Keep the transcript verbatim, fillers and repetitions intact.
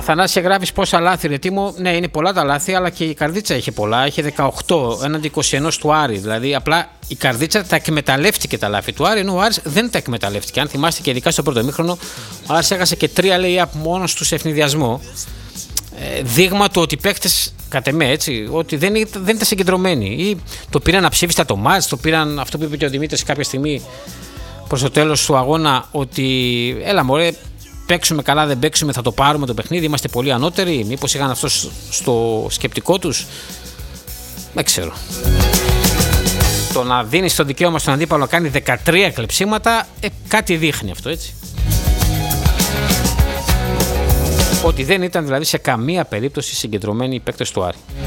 Αθανάσια, γράφεις πόσα λάθη ρε Τίμο. Ναι, είναι πολλά τα λάθη, αλλά και η Καρδίτσα είχε πολλά. Είχε δεκαοκτώ έναντι είκοσι ένα του Άρη. Δηλαδή, απλά η Καρδίτσα τα εκμεταλλεύτηκε τα λάθη του Άρη, ενώ ο Άρης δεν τα εκμεταλλεύτηκε. Αν θυμάστε και ειδικά στο πρώτο ημίχρονο, ο Άρης έχασε και τρία lay-up μόνος του σε ευνηδιασμό. Ε, δείγμα του ότι οι παίκτες, κατ' εμέ, έτσι, ότι δεν, δεν ήταν συγκεντρωμένοι. Ή το πήραν αψήφιστα το μάτς, το πήραν αυτό που είπε και ο Δημήτρης κάποια στιγμή προς το τέλος του αγώνα, ότι έλα μωρέ, παίξουμε καλά, δεν παίξουμε, θα το πάρουμε το παιχνίδι, είμαστε πολύ ανώτεροι. Μήπως είχαν αυτό στο σκεπτικό τους. Δεν ξέρω. Το να δίνει το δικαίωμα στον αντίπαλο να κάνει δεκατρία κλεψίματα, ε, κάτι δείχνει αυτό, έτσι. Ότι δεν ήταν δηλαδή σε καμία περίπτωση συγκεντρωμένοι οι παίκτες του Άρη.